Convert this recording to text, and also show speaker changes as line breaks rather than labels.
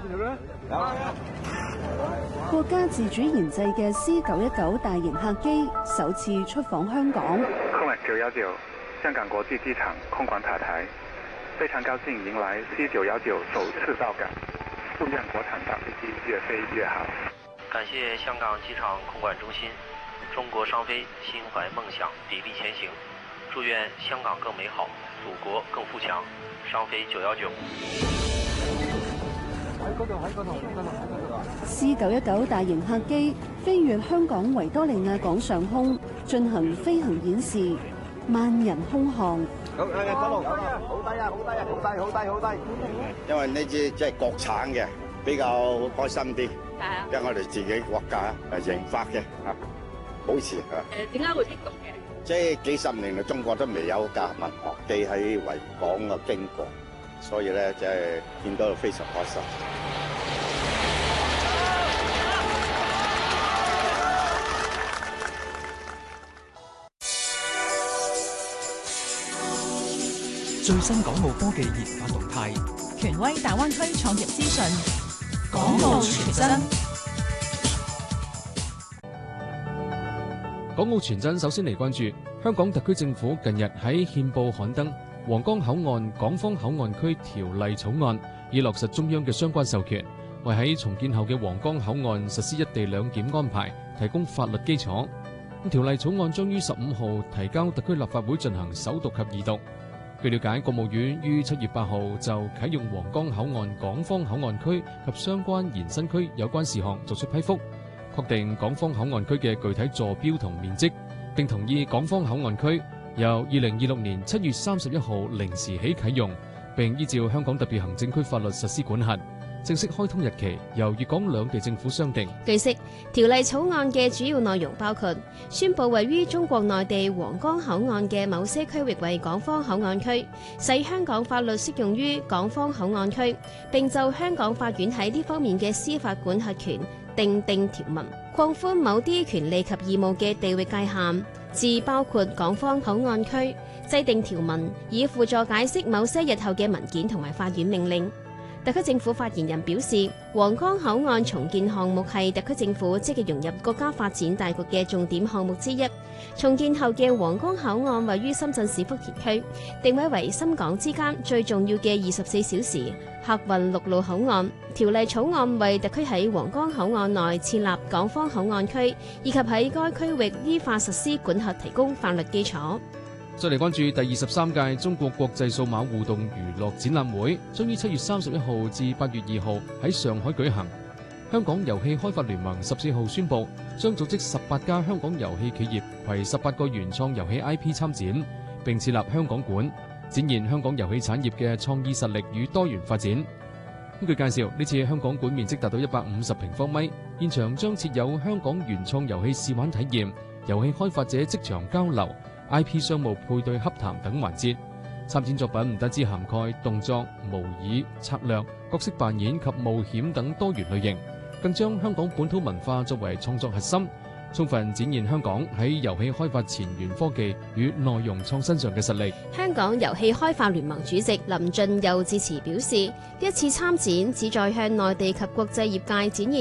國家自主研製嘅 C919 大型客機首次出訪香港。
空管919香港國際機場空管塔台，非常高興迎來 C919首次到港，祝願國產大飛機越飛越好。
感謝香港機場空管中心，中國商飛心懷夢想，砥礪前行。祝願香港更美好，祖國更富強。商飛919。
C919大型客機飛越香港維多利亞港上空，進行飛行演示，萬人空巷。
好低啊！好低啊！好低！因為呢支即係國產嘅，比較開心啲。係啊，因為我哋自己國家研發嘅啊，保持啊。
點解會激動嘅？
即係幾十年嚟，中國都未有架民航機喺維港嘅經過，所以咧即係見到非常開心。
最新港澳科技研發動態，
權威大灣區創業資訊，
港澳傳真。
港澳傳真首先嚟關注香港特區政府近日喺憲報刊登《皇崗口岸港方口岸區條例草案》，以落實中央嘅相關授權，為喺重建後嘅皇崗口岸實施一地兩檢安排提供法律基礎。條例草案將於15號提交特區立法會進行首讀及二讀。據了解，國務院於7月8號就啟用皇崗口岸港方口岸區及相關延伸區有關事項作出批覆，確定港方口岸區嘅具體坐標同面積，並同意港方口岸區由2026年7月31號零時起啟用，並依照香港特別行政區法律實施管轄。正式開通日期由粵港兩地政府商定。
據悉，條例草案嘅主要內容包括宣布位於中國內地皇崗口岸嘅某些區域為港方口岸區，使香港法律適用於港方口岸區，並就香港法院喺呢方面嘅司法管轄權訂定條文，擴寬某啲權利及義務嘅地域界限，至包括港方口岸區，制定條文以輔助解釋某些日後嘅文件同埋法院命令。特區政府發言人表示，皇崗口岸重建項目係特區政府積極融入國家發展大局嘅重點項目之一。重建後嘅皇崗口岸位於深圳市福田區，定位為深港之間最重要嘅24小時客運陸路口岸。條例草案為特區喺皇崗口岸內設立港方口岸區，以及喺該區域依法實施管轄提供法律基礎。
再嚟關注第23屆中國國際數碼互動娛樂展覽會，將於7月31號至8月2號喺上海舉行。香港遊戲開發聯盟14號宣布，將組織18家香港遊戲企業攜18個原創遊戲 IP 參展，並設立香港館，展現香港遊戲產業嘅創意實力與多元發展。據介紹，呢次香港館面積達到150平方米，現場將設有香港原創遊戲試玩體驗、遊戲開發者即場交流、IP 商務配對洽談等環節。參展作品唔單止涵蓋動作、模擬、策略、角色扮演及冒險等多元類型，更將香港本土文化作為創作核心，充分展現香港喺遊戲開發前沿科技與內容創新上嘅實力。
香港遊戲開發聯盟主席林俊佑致辭表示，呢一次參展旨在向內地及國際業界展現